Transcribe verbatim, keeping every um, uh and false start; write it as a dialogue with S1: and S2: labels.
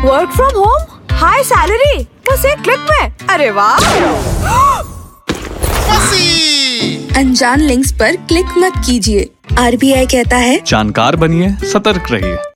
S1: Work from home, high salary, बस एक click में। अरे वाह!
S2: अनजान लिंक्स पर क्लिक मत कीजिए। आर बी आई कहता है
S3: जानकार बनिए, सतर्क रहिए।